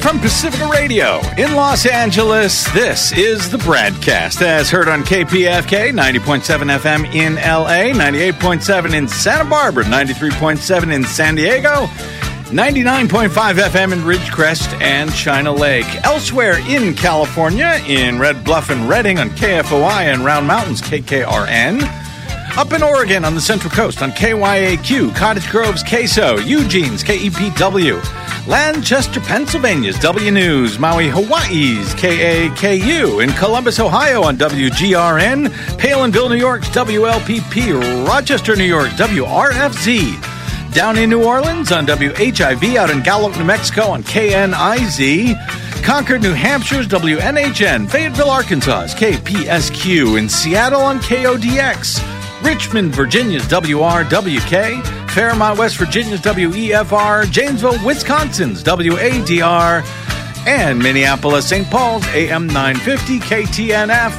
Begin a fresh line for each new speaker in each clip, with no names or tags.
from Pacifica Radio in Los Angeles, this is the BradCast, as heard on KPFK 90.7 FM in LA, 98.7 in Santa Barbara, 93.7 in San Diego, 99.5 FM in Ridgecrest and China Lake. Elsewhere in California, in Red Bluff and Redding on KFOI and Round Mountains KKRN. Up in Oregon on the Central Coast on KYAQ, Cottage Grove's KSO, Eugene's KEPW, Lancaster, Pennsylvania's W News, Maui, Hawaii's KAKU, in Columbus, Ohio on WGRN, Palinville, New York's WLPP, Rochester, New York, WRFZ, down in New Orleans on WHIV, out in Gallup, New Mexico on KNIZ, Concord, New Hampshire's WNHN, Fayetteville, Arkansas's KPSQ, in Seattle on KODX, Richmond, Virginia's WRWK, Fairmont, West Virginia's WEFR, Janesville, Wisconsin's WADR, and Minneapolis, St. Paul's AM 950 KTNF.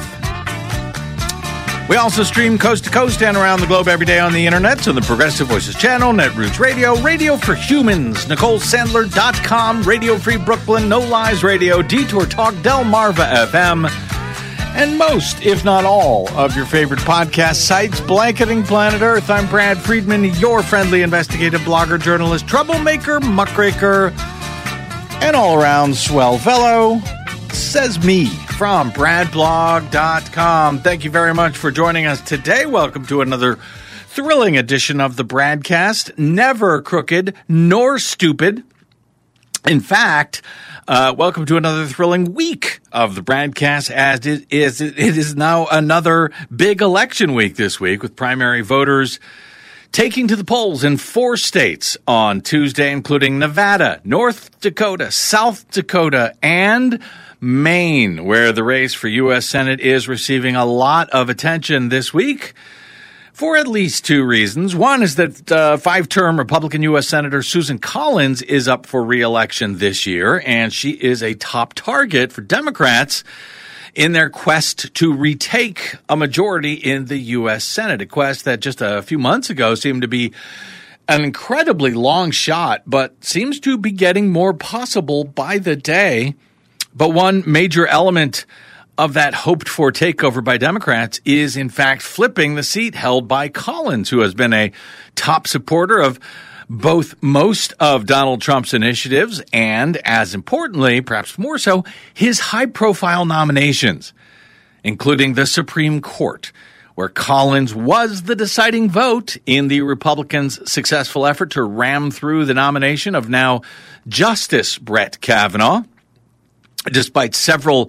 We also stream coast to coast and around the globe every day on the internet, so the Progressive Voices channel, Netroots Radio, Radio for Humans, NicoleSandler.com, Radio Free Brooklyn, No Lies Radio, Detour Talk, Delmarva FM, and most, if not all, of your favorite podcast sites blanketing planet Earth. I'm Brad Friedman, your friendly investigative blogger, journalist, troublemaker, muckraker, and all-around swell fellow. Says me from bradblog.com. Thank you very much for joining us today. Welcome to another thrilling edition of the BradCast. Never crooked nor stupid. In fact, welcome to another thrilling week of the BradCast, as it is now another big election week this week, with primary voters taking to the polls in 4 states on Tuesday, including Nevada, North Dakota, South Dakota, and Maine, where the race for U.S. Senate is receiving a lot of attention this week for at least 2 reasons. One is that 5-term Republican U.S. Senator Susan Collins is up for re-election this year, and she is a top target for Democrats in their quest to retake a majority in the U.S. Senate, a quest that just a few months ago seemed to be an incredibly long shot, but seems to be getting more possible by the day. But one major element of that hoped-for takeover by Democrats is, in fact, flipping the seat held by Collins, who has been a top supporter of both most of Donald Trump's initiatives and, as importantly, perhaps more so, his high-profile nominations, including the Supreme Court, where Collins was the deciding vote in the Republicans' successful effort to ram through the nomination of now Justice Brett Kavanaugh, despite several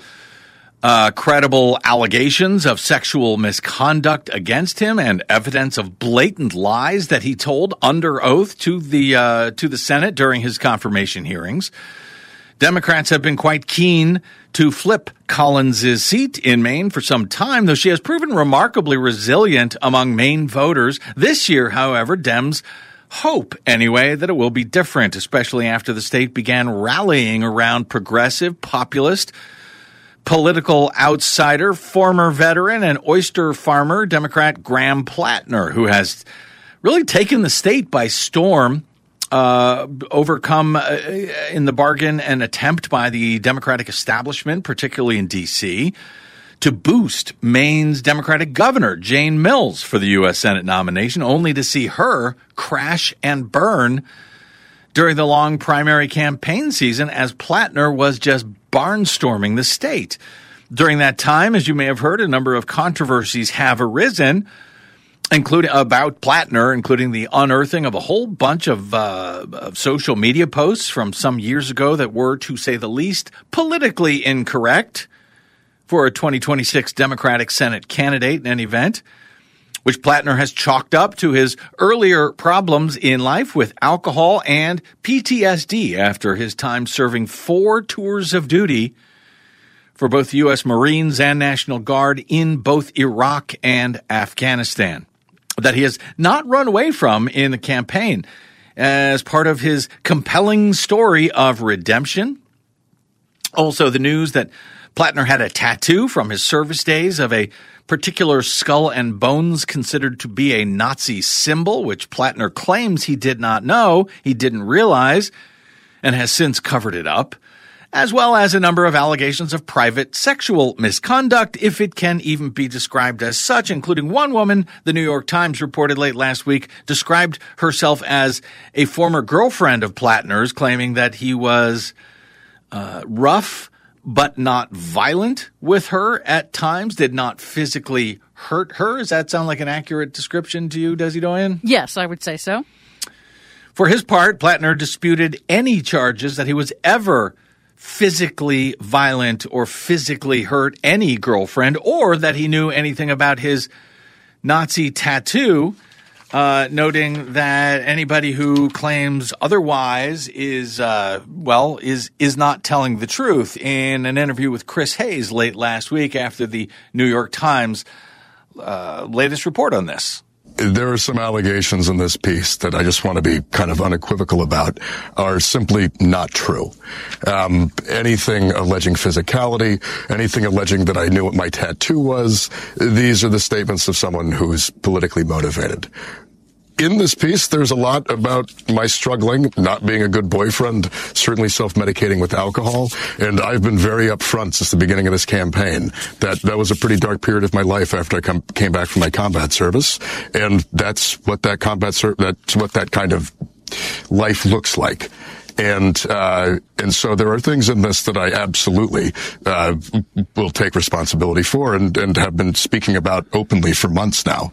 credible allegations of sexual misconduct against him and evidence of blatant lies that he told under oath to the Senate during his confirmation hearings. Democrats have been quite keen to flip Collins' seat in Maine for some time, though she has proven remarkably resilient among Maine voters. This year, however, Dems hope, anyway, that it will be different, especially after the state began rallying around progressive, populist, political outsider, former veteran, and oyster farmer, Democrat Graham Plattner, who has really taken the state by storm, overcome in the bargain an attempt by the Democratic establishment, particularly in D.C., to boost Maine's Democratic governor, Jane Mills, for the U.S. Senate nomination, only to see her crash and burn during the long primary campaign season as Plattner was just barnstorming the state. During that time, as you may have heard, a number of controversies have arisen, including about Plattner, including the unearthing of a whole bunch of social media posts from some years ago that were, to say the least, politically incorrect for a 2026 Democratic Senate candidate in any event, which Plattner has chalked up to his earlier problems in life with alcohol and PTSD after his time serving 4 tours of duty for both the U.S. Marines and National Guard in both Iraq and Afghanistan, that he has not run away from in the campaign as part of his compelling story of redemption. Also, the news that Plattner had a tattoo from his service days of a particular skull and bones considered to be a Nazi symbol, which Plattner claims he did not know, he didn't realize, and has since covered it up. as well as a number of allegations of private sexual misconduct, if it can even be described as such, including one woman, the New York Times reported late last week, described herself as a former girlfriend of Plattner's, claiming that he was rough but not violent with her at times, did not physically hurt her. Does that sound like an accurate description to you, Desi Doyen?
Yes, I would say so.
For his part, Plattner disputed any charges that he was ever physically violent or physically hurt any girlfriend, or that he knew anything about his Nazi tattoo, noting that anybody who claims otherwise is not telling the truth. In an interview with Chris Hayes late last week after the New York Times latest report on this.
There are some allegations in this piece that I just want to be kind of unequivocal about are simply not true. Anything alleging physicality, anything alleging that I knew what my tattoo was, these are the statements of someone who's politically motivated. In this piece, there's a lot about my struggling, not being a good boyfriend, certainly self-medicating with alcohol, and I've been very upfront since the beginning of this campaign that was a pretty dark period of my life after I came back from my combat service, and that's what that kind of life looks like. And so there are things in this that I absolutely will take responsibility for and have been speaking about openly for months now.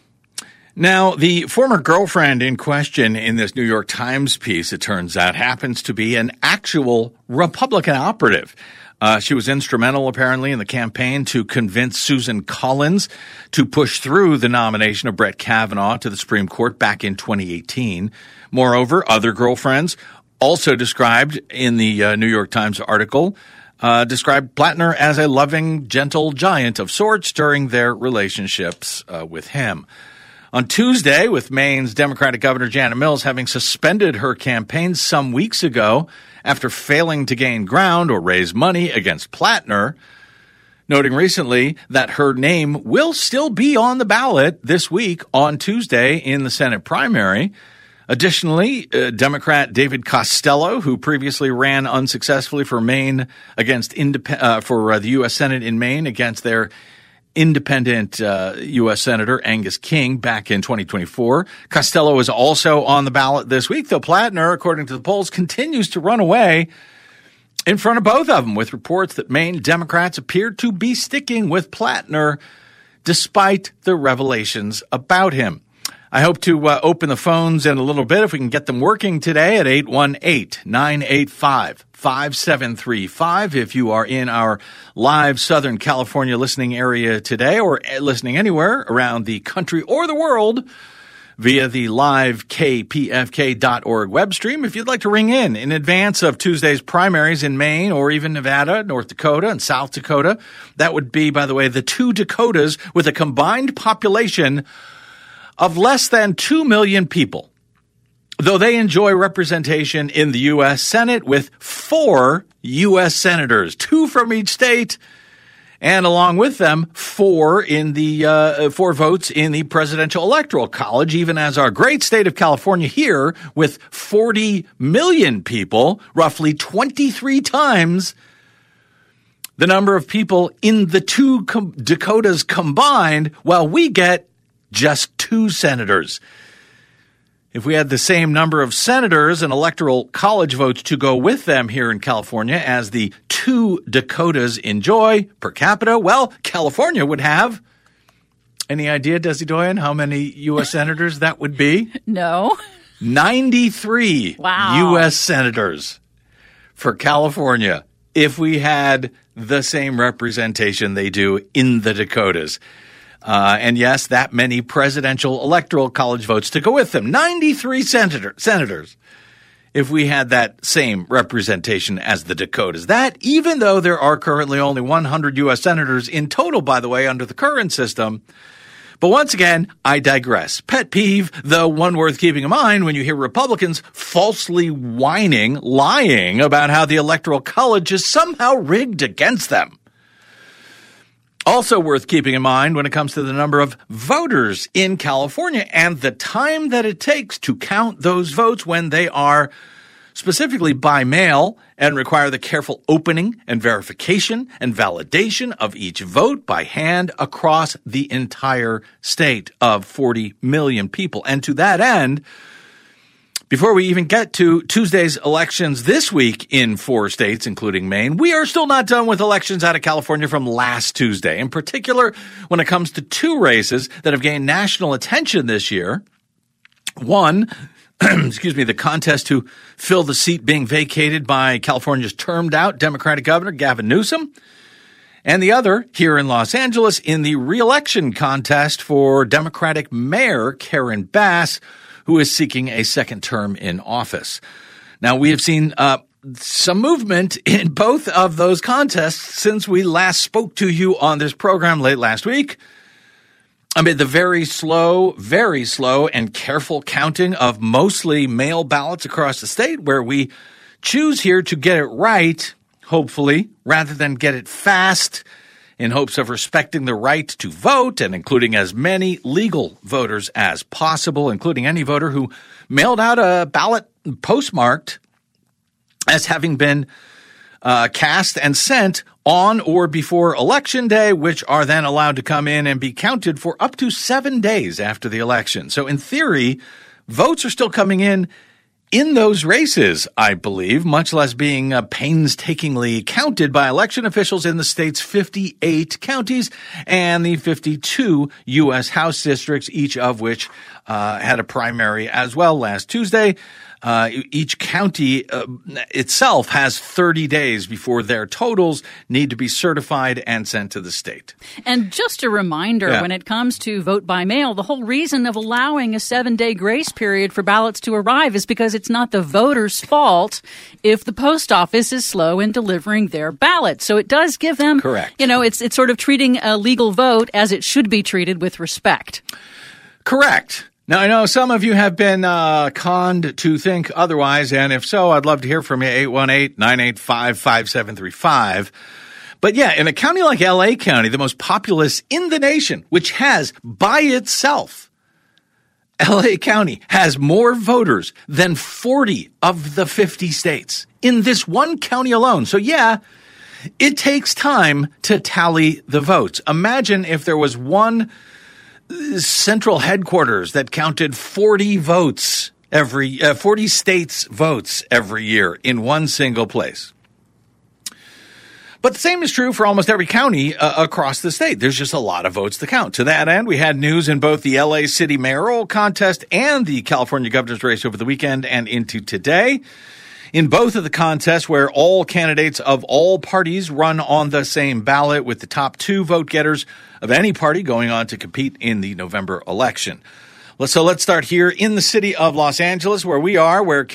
Now, the former girlfriend in question in this New York Times piece, it turns out, happens to be an actual Republican operative. She was instrumental, apparently, in the campaign to convince Susan Collins to push through the nomination of Brett Kavanaugh to the Supreme Court back in 2018. Moreover, other girlfriends, also described in the New York Times article, described Plattner as a loving, gentle giant of sorts during their relationships with him. On Tuesday, with Maine's Democratic Governor Janet Mills having suspended her campaign some weeks ago after failing to gain ground or raise money against Plattner, noting recently that her name will still be on the ballot this week on Tuesday in the Senate primary. Additionally, Democrat David Costello, who previously ran unsuccessfully for Maine against the U.S. Senate in Maine against their independent U.S. Senator Angus King back in 2024. Costello is also on the ballot this week, though Plattner, according to the polls, continues to run away in front of both of them, with reports that Maine Democrats appear to be sticking with Plattner despite the revelations about him. I hope to open the phones in a little bit if we can get them working today at 818-985-5735. If you are in our live Southern California listening area today or listening anywhere around the country or the world via the live kpfk.org web stream, if you'd like to ring in advance of Tuesday's primaries in Maine or even Nevada, North Dakota, and South Dakota, that would be, by the way, the two Dakotas with a combined population of less than 2 million people, though they enjoy representation in the U.S. Senate with 4 U.S. senators, 2 from each state, and along with them, 4 votes in the Presidential Electoral College, even as our great state of California here, with 40 million people, roughly 23 times the number of people in the two Dakotas combined, while we get just 2 senators. If we had the same number of senators and electoral college votes to go with them here in California as the 2 Dakotas enjoy per capita, well, California would have, any idea, Desi Doyen, how many U.S. senators that would be?
No.
93 U.S. senators for California if we had the same representation they do in the Dakotas. And yes, that many presidential electoral college votes to go with them. 93 senators if we had that same representation as the Dakotas. That, even though there are currently only 100 U.S. senators in total, by the way, under the current system. But once again, I digress. Pet peeve, though one worth keeping in mind when you hear Republicans falsely lying about how the Electoral College is somehow rigged against them. Also worth keeping in mind when it comes to the number of voters in California and the time that it takes to count those votes when they are specifically by mail, and require the careful opening and verification and validation of each vote by hand across the entire state of 40 million people. And to that end, before we even get to Tuesday's elections this week in 4 states, including Maine, we are still not done with elections out of California from last Tuesday, in particular when it comes to 2 races that have gained national attention this year. One, the contest to fill the seat being vacated by California's termed-out Democratic Governor Gavin Newsom, and the other here in Los Angeles in the re-election contest for Democratic Mayor Karen Bass, who is seeking a second term in office. Now, we have seen some movement in both of those contests since we last spoke to you on this program late last week. Amid the very slow and careful counting of mostly mail ballots across the state, where we choose here to get it right, hopefully, rather than get it fast, in hopes of respecting the right to vote and including as many legal voters as possible, including any voter who mailed out a ballot postmarked as having been cast and sent on or before Election Day, which are then allowed to come in and be counted for up to 7 days after the election. So in theory, votes are still coming in those races, I believe, much less being painstakingly counted by election officials in the state's 58 counties and the 52 U.S. House districts, each of which had a primary as well last Tuesday. Each county itself has 30 days before their totals need to be certified and sent to the state.
And just a reminder, when it comes to vote by mail, the whole reason of allowing a 7-day grace period for ballots to arrive is because it's not the voter's fault if the post office is slow in delivering their ballot. So it does give them, it's sort of treating a legal vote as it should be treated with respect.
Correct. Now, I know some of you have been conned to think otherwise, and if so, I'd love to hear from you, 818-985-5735. But yeah, in a county like L.A. County, the most populous in the nation, which has by itself, L.A. County has more voters than 40 of the 50 states in this one county alone. So yeah, it takes time to tally the votes. Imagine if there was one central headquarters that counted 40 votes 40 states' votes every year in one single place. But the same is true for almost every county across the state. There's just a lot of votes to count. To that end, we had news in both the LA City mayoral contest and the California governor's race over the weekend and into today. In both of the contests, where all candidates of all parties run on the same ballot, with the top 2 vote getters of any party going on to compete in the November election. So let's start here in the city of Los Angeles, where we are, where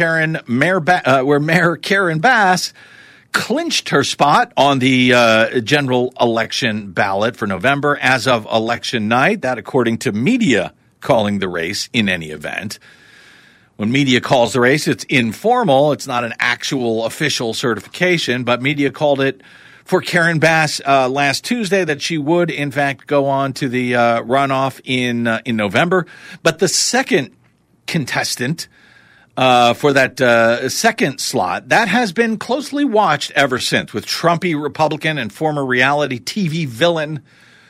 Mayor Karen Bass clinched her spot on the general election ballot for November as of election night. That, according to media calling the race in any event. When media calls the race, it's informal. It's not an actual official certification, but media called it for Karen Bass last Tuesday that she would, in fact, go on to the runoff in November. But the second contestant for that second slot, that has been closely watched ever since, with Trumpy Republican and former reality TV villain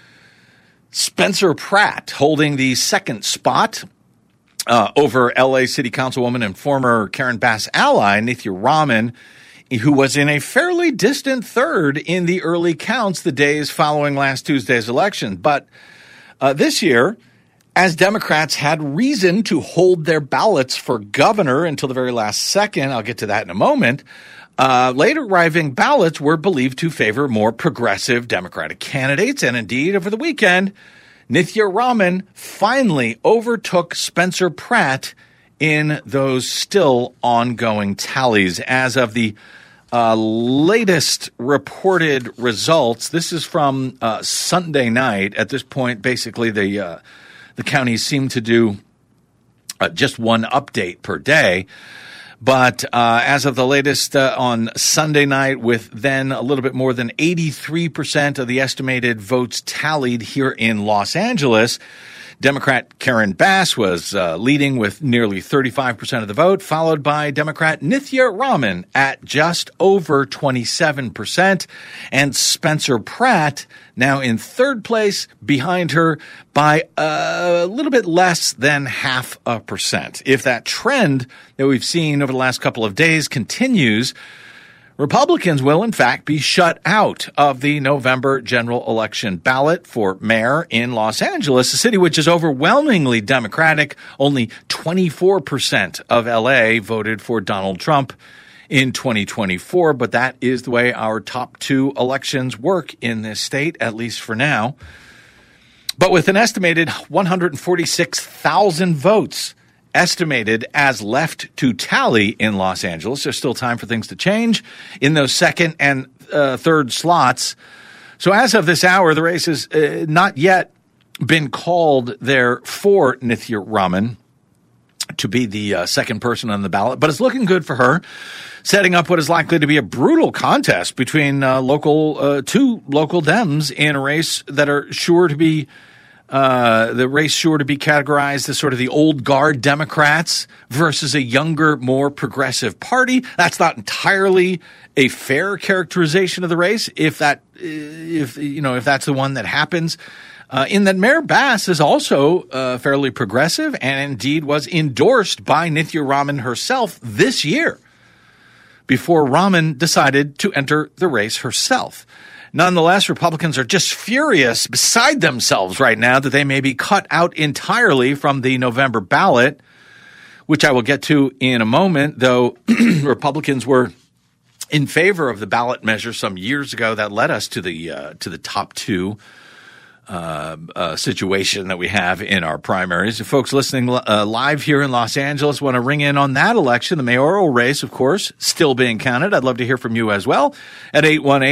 Spencer Pratt holding the second spot over L.A. City Councilwoman and former Karen Bass ally Nithya Raman, who was in a fairly distant third in the early counts the days following last Tuesday's election. But this year, as Democrats had reason to hold their ballots for governor until the very last second, I'll get to that in a moment, later arriving ballots were believed to favor more progressive Democratic candidates. And indeed, over the weekend, Nithya Raman finally overtook Spencer Pratt in those still ongoing tallies. As of the latest reported results, this is from Sunday night. At this point, basically, the counties seem to do just one update per day. But as of the latest on Sunday night, with then a little bit more than 83% of the estimated votes tallied here in Los Angeles, Democrat Karen Bass was leading with nearly 35% of the vote, followed by Democrat Nithya Raman at just over 27%, and Spencer Pratt now in third place behind her by a little bit less than 0.5%. If that trend that we've seen over the last couple of days continues, Republicans will, in fact, be shut out of the November general election ballot for mayor in Los Angeles, a city which is overwhelmingly Democratic. Only 24% of L.A. voted for Donald Trump in 2024, but that is the way our top two elections work in this state, at least for now. But with an estimated 146,000 votes estimated as left to tally in Los Angeles, there's still time for things to change in those second and third slots. So as of this hour, the race has not yet been called there for Nithya Raman to be the second person on the ballot, but it's looking good for her, setting up what is likely to be a brutal contest between two local Dems in a race that are sure to be categorized as sort of the old guard Democrats versus a younger, more progressive party. That's not entirely a fair characterization of the race, if that's the one that happens. In that Mayor Bass is also fairly progressive and indeed was endorsed by Nithya Raman herself this year before Raman decided to enter the race herself. Nonetheless, Republicans are just furious, beside themselves right now, that they may be cut out entirely from the November ballot, which I will get to in a moment, though Republicans were in favor of the ballot measure some years ago that led us to the top two situation that we have in our primaries. If folks listening live here in Los Angeles want to ring in on that election, the mayoral race, of course, still being counted. I'd love to hear from you as well at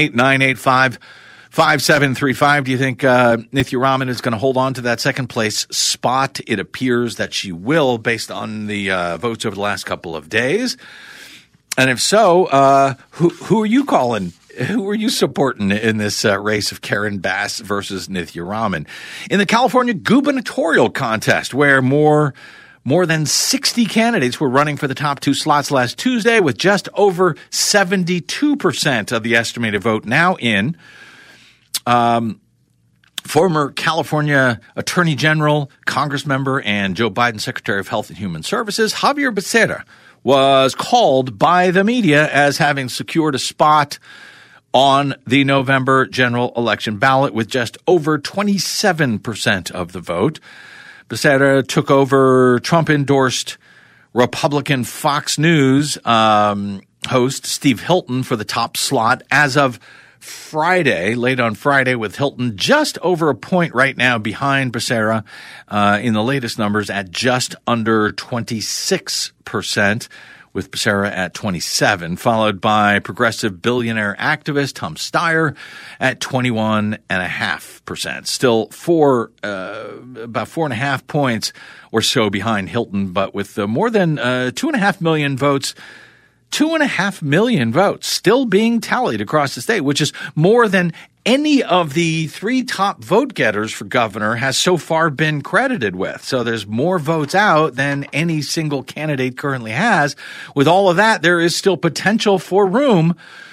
818-985-5735. Do you think Nithya Raman is going to hold on to that second place spot? It appears that she will, based on the votes over the last couple of days. And if so, who are you calling? Who are you supporting in this race of Karen Bass versus Nithya Raman? In the California gubernatorial contest, where more than 60 candidates were running for the top two slots last Tuesday, with just over 72% of the estimated vote now in, former California Attorney General, Congress member, and Joe Biden Secretary of Health and Human Services, Xavier Becerra, was called by the media as having secured a spot on the November general election ballot with just over 27% of the vote. Becerra took over Trump-endorsed Republican Fox News host Steve Hilton for the top slot as of Friday, late on Friday, with Hilton just over a point right now behind Becerra in the latest numbers at just under 26%. With Becerra at 27%, followed by progressive billionaire activist Tom Steyer at 21.5%. Still about 4.5 points or so behind Hilton, but with more than 2.5 million votes. 2.5 million votes still being tallied across the state, which is more than any of the three top vote getters for governor has so far been credited with. So there's more votes out than any single candidate currently has. With all of that, there is still potential for room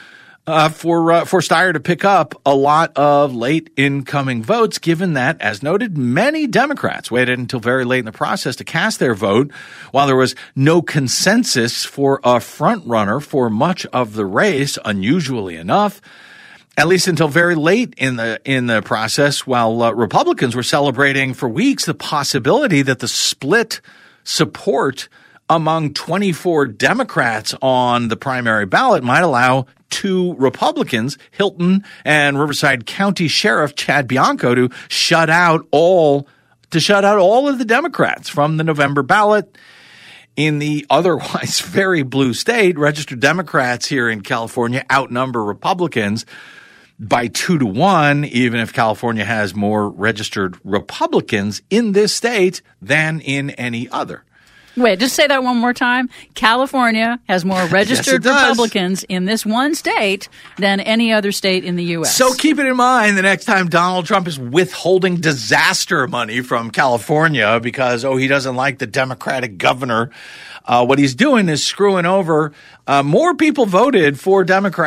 for Steyer to pick up a lot of late incoming votes, given that, as noted, many Democrats waited until very late in the process to cast their vote, while there was no consensus for a front runner for much of the race, unusually enough. At least until very late in the process, while Republicans were celebrating for weeks the possibility that the split support among 24 Democrats on the primary ballot might allow two Republicans, Hilton and Riverside County Sheriff Chad Bianco, to shut out all of the Democrats from the November ballot. In the otherwise very blue state, registered Democrats here in California outnumber Republicans by 2-1, even if California has more registered Republicans in this state than in any other.
Wait, just say that one more time. California has more registered Republicans in this one state than any other state in the U.S.
So keep it in mind the next time Donald Trump is withholding disaster money from California because, he doesn't like the Democratic governor. What he's doing is screwing over. More people voted for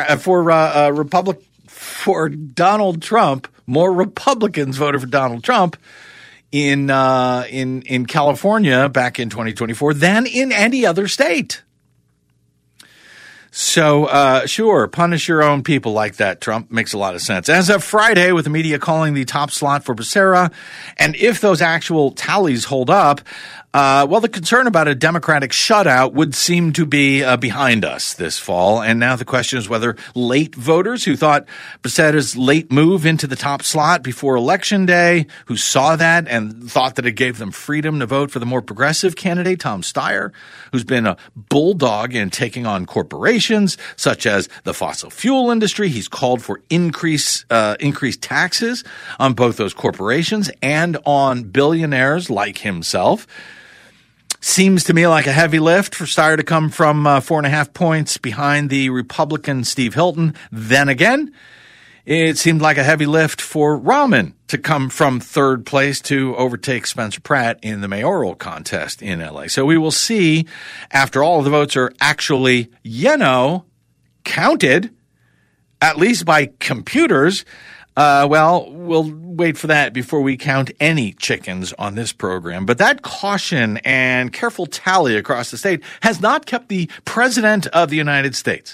for Donald Trump. More Republicans voted for Donald Trump in California back in 2024 than in any other state. So, sure, punish your own people like that, Trump. Makes a lot of sense. As of Friday, with the media calling the top slot for Becerra, and if those actual tallies hold up, the concern about a Democratic shutout would seem to be behind us this fall. And now the question is whether late voters who thought Becerra's late move into the top slot before Election Day, who saw that and thought that it gave them freedom to vote for the more progressive candidate, Tom Steyer, who's been a bulldog in taking on corporations such as the fossil fuel industry. He's called for increased taxes on both those corporations and on billionaires like himself. Seems to me like a heavy lift for Steyer to come from 4.5 points behind the Republican Steve Hilton. Then again, it seemed like a heavy lift for Rahman to come from third place to overtake Spencer Pratt in the mayoral contest in LA. So we will see after all of the votes are actually, counted, at least by computers. We'll wait for that before we count any chickens on this program. But that caution and careful tally across the state has not kept the President of the United States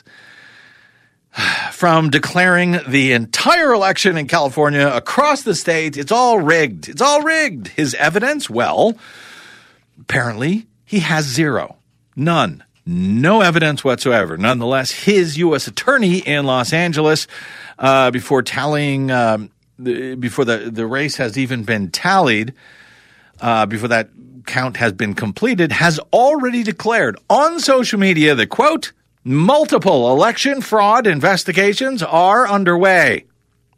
from declaring the entire election in California across the state. It's all rigged. It's all rigged. His evidence? Well, apparently he has zero. None. No evidence whatsoever. Nonetheless, his U.S. attorney in Los Angeles, before tallying, before the race has even been tallied, before that count has been completed, has already declared on social media that, quote, multiple election fraud investigations are underway.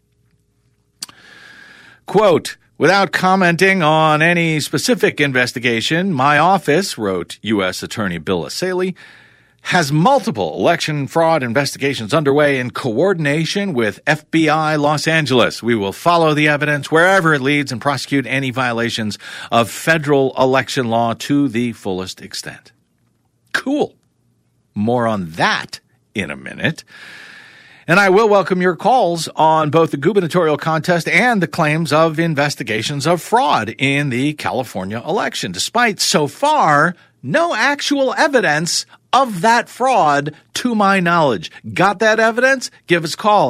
Quote, without commenting on any specific investigation, my office, wrote U.S. Attorney Bill Assaley, has multiple election fraud investigations underway in coordination with FBI Los Angeles. We will follow the evidence wherever it leads and prosecute any violations of federal election law to the fullest extent. Cool. More on that in a minute. And I will welcome your calls on both the gubernatorial contest and the claims of investigations of fraud in the California election, despite so far no actual evidence of that fraud to my knowledge. Got that evidence? Give us a call,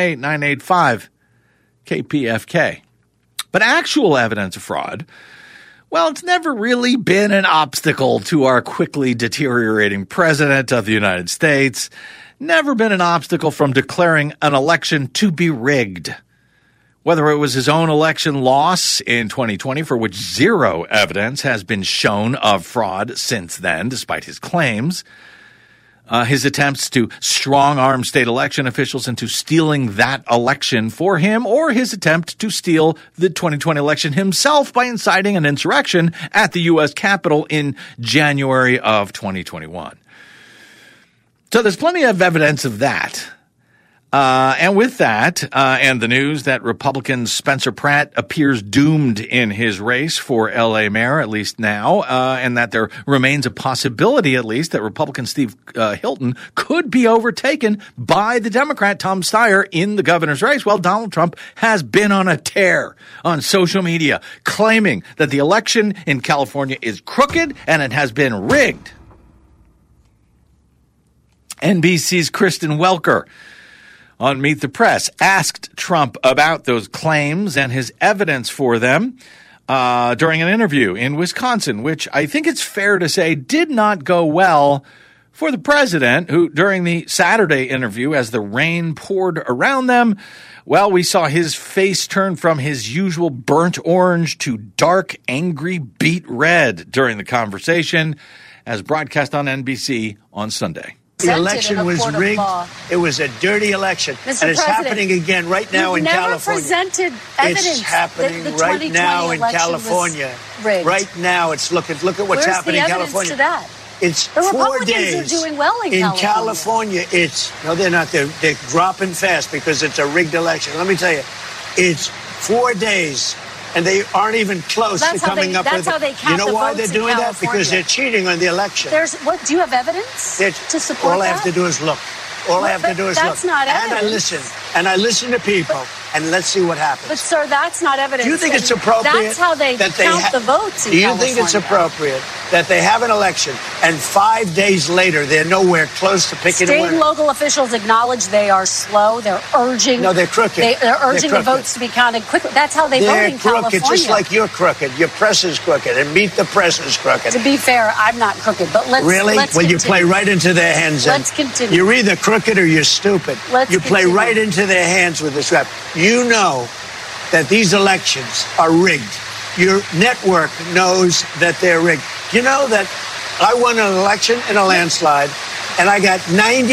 818-985-KPFK. But actual evidence of fraud, well, it's never really been an obstacle to our quickly deteriorating President of the United States. Never been an obstacle from declaring an election to be rigged. Whether it was his own election loss in 2020, for which zero evidence has been shown of fraud since then, despite his claims, his attempts to strong-arm state election officials into stealing that election for him, or his attempt to steal the 2020 election himself by inciting an insurrection at the U.S. Capitol in January of 2021. So there's plenty of evidence of that. And with that, and the news that Republican Spencer Pratt appears doomed in his race for L.A. mayor, at least now, and that there remains a possibility, at least, that Republican Steve Hilton could be overtaken by the Democrat Tom Steyer in the governor's race. Well, Donald Trump has been on a tear on social media, claiming that the election in California is crooked and it has been rigged. NBC's Kristen Welker on Meet the Press asked Trump about those claims and his evidence for them during an interview in Wisconsin, which I think it's fair to say did not go well for the president, who during the Saturday interview, as the rain poured around them, well, we saw his face turn from his usual burnt orange to dark, angry beet red during the conversation, as broadcast on NBC on Sunday.
The election was rigged. It was a dirty election. And it's happening again right now in California.
Presented evidence.
It's happening right now in California. Right now, it's look at what's happening in California.
To that?
It's
the
4 days.
Republicans are doing well in
California. No, they're not. They're dropping fast because it's a rigged election. Let me tell you, it's 4 days. And they aren't even close to coming up with it.
That's how they count.
You know why they're doing that? Because they're cheating on the election.
Do you have evidence to support
all that? All I have to do is look. All I have to do is look.
That's not evidence.
And I listen to people, and let's see what happens.
But, sir, that's not evidence.
Do you think it's appropriate?
That's how they count the votes in California.
Do you think it's appropriate that they have an election, and 5 days later they're nowhere close to picking a winner?
State and local officials acknowledge they are slow. They're urging.
No, they're crooked.
They're urging the votes to be counted quickly. That's how they vote in California.
They're crooked, just like you're crooked. Your press is crooked, and Meet the Press is crooked.
To be fair, I'm not crooked, but let's
you play right into their hands.
Let's continue.
You're either crooked or you're stupid. You play right into their hands with this rap. You know that these elections are rigged. Your network knows that they're rigged. You know that I won an election in a landslide, and I got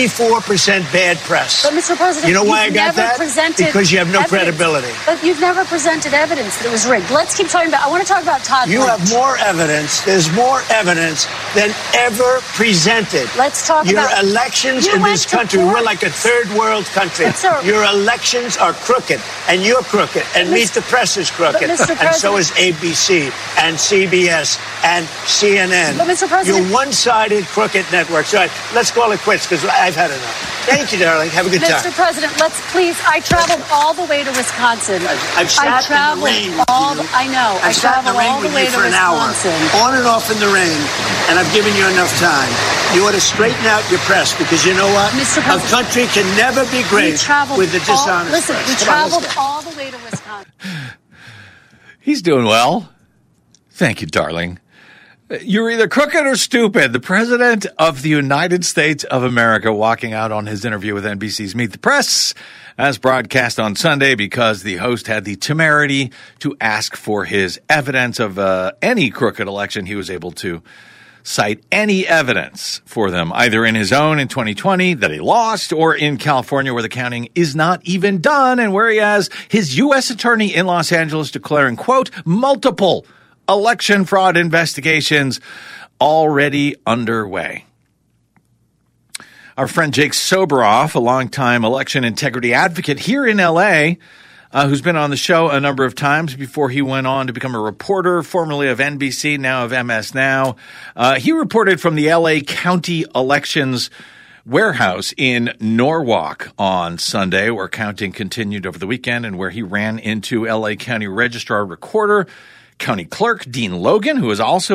94% bad press.
But, Mr. President,
you know why I got that? Because you have no credibility.
But you've never presented evidence that it was rigged. Let's keep talking about. I want to talk about Todd.
You have more evidence. There's more evidence than ever presented.
Let's talk about
your elections in this country. We're like a third world country. Your elections are crooked, and you're crooked, and Meet the Press is crooked, and so is ABC and CBS and CNN.
But, Mr. President,
you're one-sided crooked networks. All right, let's call it quits because I've had enough. Thank you, darling. Have a good time.
Mr. President, I traveled all the way to Wisconsin.
I traveled in the rain.
I know. I traveled all the way to Wisconsin.
On and off in the rain, and I've given you enough time. You ought to straighten out your press because you know what?
Mr. President,
a country can never be great with the dishonest press.
We traveled all the way to Wisconsin.
He's doing well. Thank you, darling. You're either crooked or stupid. The President of the United States of America walking out on his interview with NBC's Meet the Press as broadcast on Sunday because the host had the temerity to ask for his evidence of any crooked election. He was able to cite any evidence for them, either in his own in 2020 that he lost or in California where the counting is not even done and where he has his U.S. attorney in Los Angeles declaring, quote, multiple election fraud investigations already underway. Our friend Jake Soboroff, a longtime election integrity advocate here in L.A., who's been on the show a number of times before he went on to become a reporter, formerly of NBC, now of MS Now. He reported from the L.A. County Elections Warehouse in Norwalk on Sunday, where counting continued over the weekend and where he ran into L.A. County Registrar Recorder, County Clerk Dean Logan, who is also